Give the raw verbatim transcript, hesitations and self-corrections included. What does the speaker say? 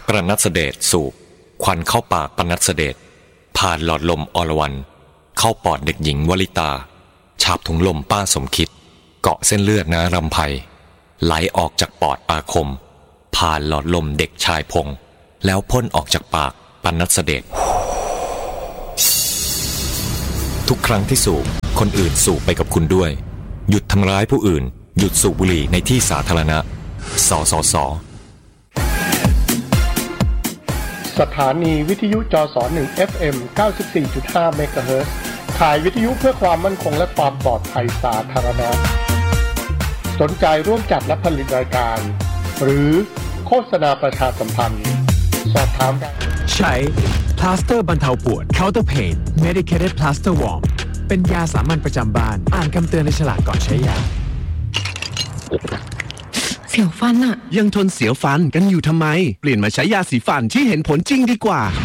ประนัสเดชสูบควันเข้าปากประนัสเดชผ่านหลอดลมอรวรรณเข้าปอดเด็กหญิงวลิตาฉาบถุงลมป้าสมคิดเกาะเส้นเลือดน้ารำไพไหลออกจากปอดอาคมผ่านหลอดลมเด็กชายพงษ์แล้วพ่นออกจากปากปนัสเดชทุกครั้งที่สูบคนอื่นสูบไปกับคุณด้วยหยุดทำร้ายผู้อื่นหยุดสูบบุหรี่ในที่สาธารณะสสส. สถานีวิทยุจสหนึ่ง เอฟ เอ็ม เก้าสิบสี่จุดห้า เมกะเฮิรตซ์ถ่ายวิทยุเพื่อความมั่นคงและความปลอดภัยสาธารณะสนใจร่วมจัดและผลิตรายการหรือโฆษณาประชาสัมพันธ์สอบถามได้ใช้พลาสเตอร์บรรเทาปวด Counter Pain Medicated Plaster Warm เป็นยาสามัญประจำบ้านอ่านคำเตือนในฉลากก่อนใช้ยาเสียวฟันอะยังทนเสียวฟันกันอยู่ทำไมเปลี่ยนมาใช้ยาสีฟันที่เห็นผลจริงดีกว่า